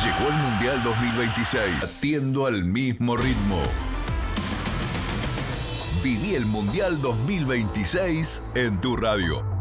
Llegó el Mundial 2026, batiendo al mismo ritmo. Viví el Mundial 2026 en tu radio.